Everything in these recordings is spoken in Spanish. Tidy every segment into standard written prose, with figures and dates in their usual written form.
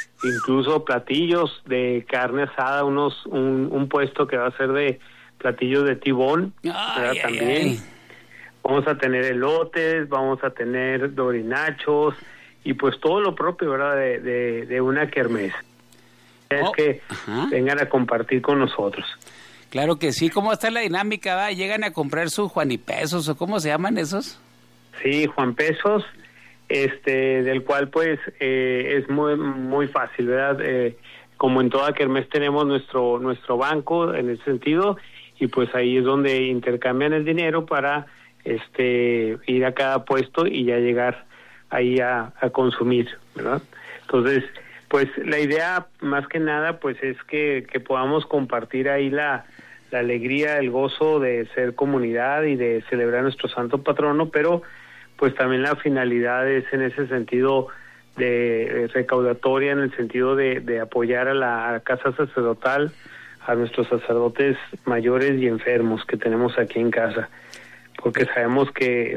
incluso platillos de carne asada, un puesto que va a ser de platillos de tibón, también. Vamos a tener elotes, vamos a tener dorinachos y pues todo lo propio, ¿verdad? De una kermés. Es que vengan a compartir con nosotros. Claro que sí. ¿Cómo está la dinámica? ¿Va? ¿Llegan a comprar sus Juanipesos o cómo se llaman esos? Sí, Juan Pesos, del cual pues es muy fácil, ¿verdad? Como en toda kermés tenemos nuestro banco en ese sentido, y pues ahí es donde intercambian el dinero para ir a cada puesto y ya llegar ahí a consumir, ¿verdad? Entonces, pues la idea más que nada pues es que podamos compartir ahí la alegría, el gozo de ser comunidad y de celebrar nuestro santo patrono, pero pues también la finalidad es en ese sentido de recaudatoria, en el sentido de apoyar a la casa sacerdotal, a nuestros sacerdotes mayores y enfermos que tenemos aquí en casa, porque sabemos que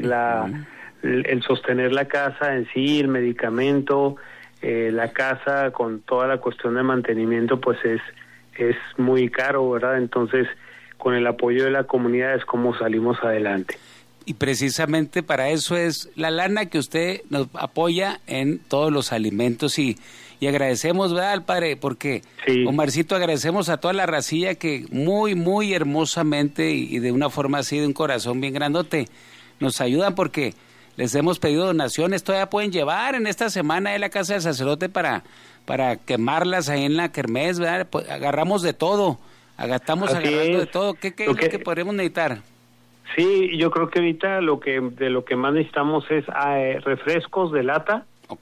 el sostener la casa en sí, el medicamento, la casa con toda la cuestión de mantenimiento, pues es muy caro, ¿verdad? Entonces, con el apoyo de la comunidad es como salimos adelante. Y precisamente para eso es la lana que usted nos apoya en todos los alimentos y agradecemos, ¿verdad, al padre? Porque, sí, Omarcito, agradecemos a toda la racilla que muy, muy hermosamente y de una forma así, de un corazón bien grandote, nos ayudan porque les hemos pedido donaciones. Todavía pueden llevar en esta semana a la casa del sacerdote para quemarlas ahí en la kermés, ¿verdad? Pues agarramos de todo, estamos agarrando de todo. ¿Qué es lo que podemos necesitar? Sí, yo creo que ahorita de lo que más necesitamos es refrescos de lata,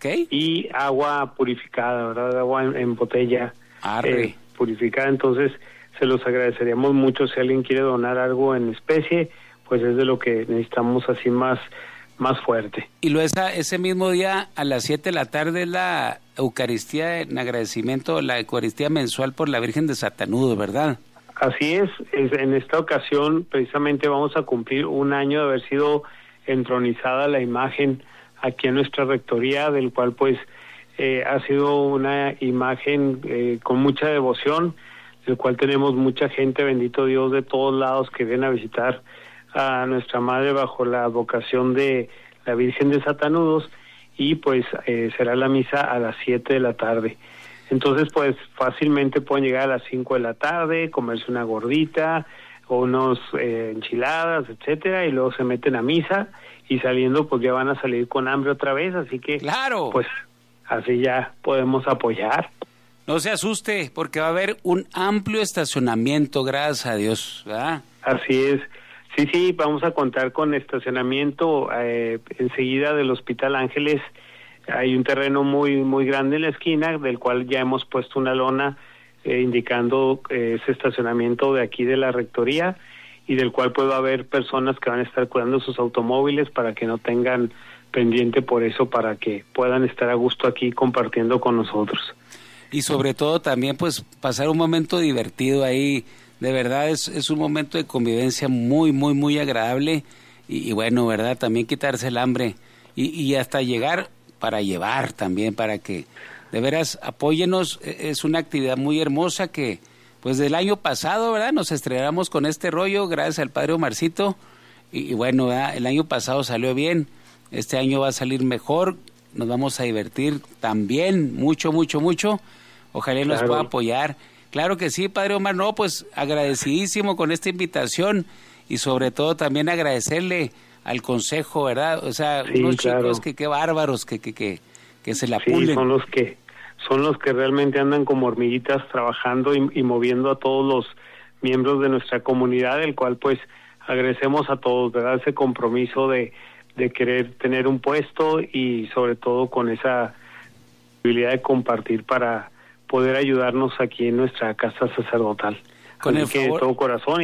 y agua purificada, ¿verdad? Agua en botella purificada. Entonces, se los agradeceríamos mucho si alguien quiere donar algo en especie, pues es de lo que necesitamos así más fuerte. Y luego ese mismo día a las 7 de la tarde es la Eucaristía en agradecimiento, la Eucaristía mensual por la Virgen de Satanudo, ¿verdad? Así es, en esta ocasión precisamente vamos a cumplir un año de haber sido entronizada la imagen aquí en nuestra rectoría, del cual pues ha sido una imagen con mucha devoción, del cual tenemos mucha gente, bendito Dios, de todos lados que vienen a visitar a nuestra madre bajo la advocación de la Virgen de Satanudos, y pues será la misa a las 7 de la tarde. Entonces, pues fácilmente pueden llegar a las 5 de la tarde, comerse una gordita o unos enchiladas, etcétera, y luego se meten a misa y saliendo pues ya van a salir con hambre otra vez, así que claro, pues así ya podemos apoyar. No se asuste porque va a haber un amplio estacionamiento, gracias a Dios, ¿verdad? Así es. Sí, vamos a contar con estacionamiento enseguida del Hospital Ángeles. Hay un terreno muy muy grande en la esquina, del cual ya hemos puesto una lona indicando ese estacionamiento de aquí de la rectoría, y del cual puede haber personas que van a estar cuidando sus automóviles para que no tengan pendiente por eso, para que puedan estar a gusto aquí compartiendo con nosotros. Y sobre todo también pues pasar un momento divertido ahí. De verdad es un momento de convivencia muy, muy, muy agradable y bueno, ¿verdad? También quitarse el hambre y hasta llegar para llevar también, para que de veras apóyenos. Es una actividad muy hermosa que pues del año pasado, ¿verdad? Nos estrenamos con este rollo gracias al padre Omarcito y bueno, ¿verdad? El año pasado salió bien, este año va a salir mejor, nos vamos a divertir también mucho, mucho, mucho. Ojalá nos pueda apoyar. Claro que sí, padre Omar. No, pues agradecidísimo con esta invitación y sobre todo también agradecerle al consejo, ¿verdad? O sea, sí, unos chicos que qué bárbaros, que se la pulen. Sí, son los que realmente andan como hormiguitas trabajando y moviendo a todos los miembros de nuestra comunidad, el cual pues agradecemos a todos, ¿verdad? Ese compromiso de querer tener un puesto y sobre todo con esa posibilidad de compartir para poder ayudarnos aquí en nuestra casa sacerdotal. Con Así que de todo corazón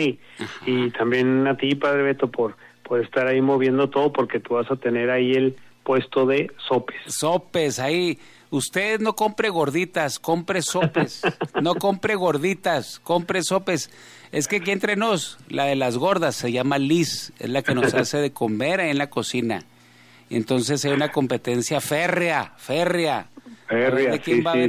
y también a ti, padre Beto, por estar ahí moviendo todo, porque tú vas a tener ahí el puesto de sopes. Sopes, ahí. Usted no compre gorditas, compre sopes. No compre gorditas, compre sopes. Es que aquí entre nos, la de las gordas se llama Liz, es la que nos hace de comer ahí en la cocina. Entonces hay una competencia férrea. ¿De quién va a venir?